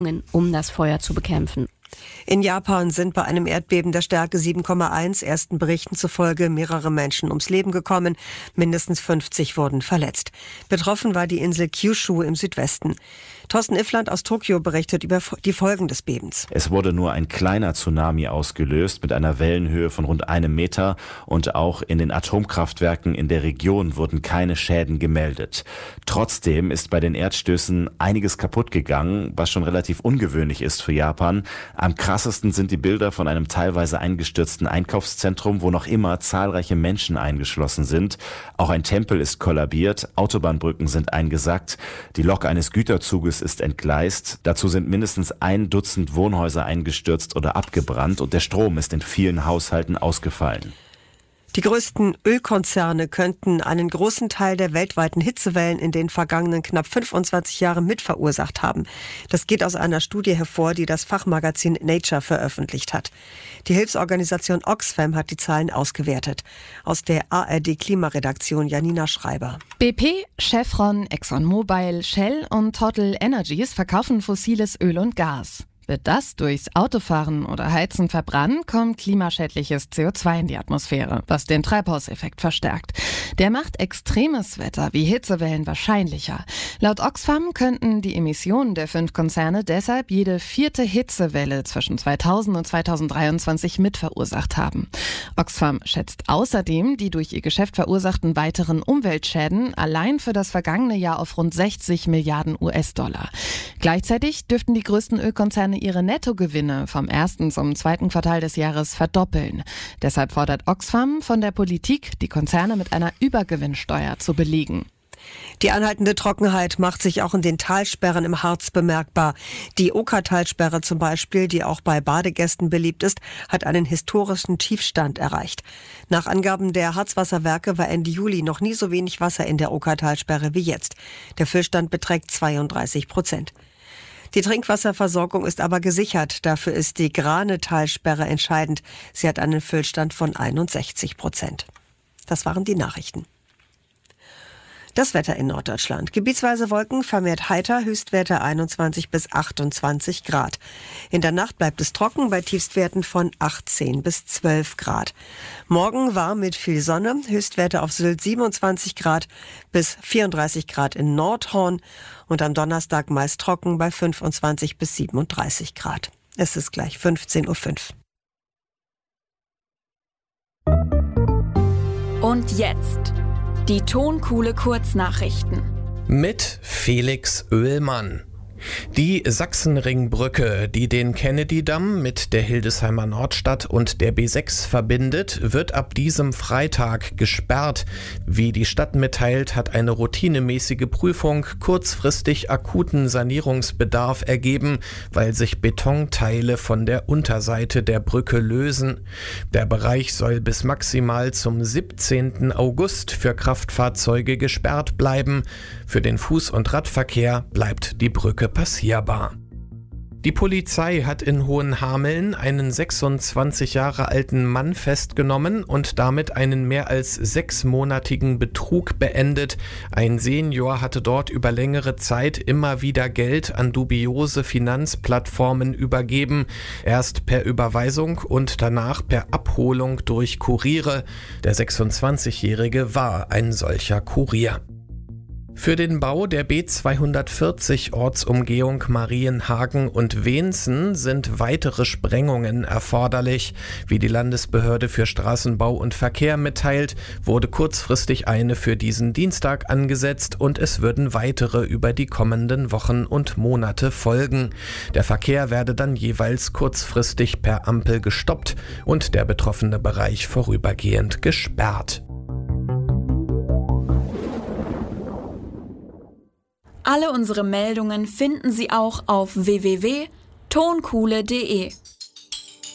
um das Feuer zu bekämpfen. In Japan sind bei einem Erdbeben der Stärke 7,1 ersten Berichten zufolge mehrere Menschen ums Leben gekommen. Mindestens 50 wurden verletzt. Betroffen war die Insel Kyushu im Südwesten. Thorsten Iffland aus Tokio berichtet über die Folgen des Bebens. Es wurde nur ein kleiner Tsunami ausgelöst mit einer Wellenhöhe von rund 1 Meter und auch in den Atomkraftwerken in der Region wurden keine Schäden gemeldet. Trotzdem ist bei den Erdstößen einiges kaputt gegangen, was schon relativ ungewöhnlich ist für Japan. Am krassesten sind die Bilder von einem teilweise eingestürzten Einkaufszentrum, wo noch immer zahlreiche Menschen eingeschlossen sind. Auch ein Tempel ist kollabiert, Autobahnbrücken sind eingesackt, die Lok eines Güterzuges ist entgleist. Dazu sind mindestens 1 Dutzend Wohnhäuser eingestürzt oder abgebrannt und der Strom ist in vielen Haushalten ausgefallen. Die größten Ölkonzerne könnten einen großen Teil der weltweiten Hitzewellen in den vergangenen knapp 25 Jahren mitverursacht haben. Das geht aus einer Studie hervor, die das Fachmagazin Nature veröffentlicht hat. Die Hilfsorganisation Oxfam hat die Zahlen ausgewertet. Aus der ARD-Klimaredaktion Janina Schreiber. BP, Chevron, ExxonMobil, Shell und Total Energies verkaufen fossiles Öl und Gas. Wird das durchs Autofahren oder Heizen verbrannt, kommt klimaschädliches CO2 in die Atmosphäre, was den Treibhauseffekt verstärkt. Der macht extremes Wetter wie Hitzewellen wahrscheinlicher. Laut Oxfam könnten die Emissionen der 5 Konzerne deshalb jede 4. Hitzewelle zwischen 2000 und 2023 mitverursacht haben. Oxfam schätzt außerdem die durch ihr Geschäft verursachten weiteren Umweltschäden allein für das vergangene Jahr auf rund 60 Milliarden US-Dollar. Gleichzeitig dürften die größten Ölkonzerne ihre Nettogewinne vom 1. zum 2. Quartal des Jahres verdoppeln. Deshalb fordert Oxfam von der Politik, die Konzerne mit einer Übergewinnsteuer zu belegen. Die anhaltende Trockenheit macht sich auch in den Talsperren im Harz bemerkbar. Die Okertalsperre zum Beispiel, die auch bei Badegästen beliebt ist, hat einen historischen Tiefstand erreicht. Nach Angaben der Harzwasserwerke war Ende Juli noch nie so wenig Wasser in der Okertalsperre wie jetzt. Der Füllstand beträgt 32%. Die Trinkwasserversorgung ist aber gesichert. Dafür ist die Grane-Talsperre entscheidend. Sie hat einen Füllstand von 61%. Das waren die Nachrichten. Das Wetter in Norddeutschland. Gebietsweise Wolken, vermehrt heiter, Höchstwerte 21 bis 28 Grad. In der Nacht bleibt es trocken bei Tiefstwerten von 18 bis 12 Grad. Morgen warm mit viel Sonne, Höchstwerte auf Sylt 27 Grad bis 34 Grad in Nordhorn und am Donnerstag meist trocken bei 25 bis 37 Grad. Es ist gleich 15:05 Uhr. Und jetzt die Tonkuhle Kurznachrichten. Mit Felix Oehlmann. Die Sachsenringbrücke, die den Kennedy-Damm mit der Hildesheimer Nordstadt und der B6 verbindet, wird ab diesem Freitag gesperrt. Wie die Stadt mitteilt, hat eine routinemäßige Prüfung kurzfristig akuten Sanierungsbedarf ergeben, weil sich Betonteile von der Unterseite der Brücke lösen. Der Bereich soll bis maximal zum 17. August für Kraftfahrzeuge gesperrt bleiben. Für den Fuß- und Radverkehr bleibt die Brücke passierbar. Die Polizei hat in Hohenhameln einen 26 Jahre alten Mann festgenommen und damit einen mehr als 6-monatigen Betrug beendet. Ein Senior hatte dort über längere Zeit immer wieder Geld an dubiose Finanzplattformen übergeben, erst per Überweisung und danach per Abholung durch Kuriere. Der 26-Jährige war ein solcher Kurier. Für den Bau der B240 Ortsumgehung Marienhagen und Wenzen sind weitere Sprengungen erforderlich. Wie die Landesbehörde für Straßenbau und Verkehr mitteilt, wurde kurzfristig eine für diesen Dienstag angesetzt und es würden weitere über die kommenden Wochen und Monate folgen. Der Verkehr werde dann jeweils kurzfristig per Ampel gestoppt und der betroffene Bereich vorübergehend gesperrt. Alle unsere Meldungen finden Sie auch auf www.tonkuhle.de.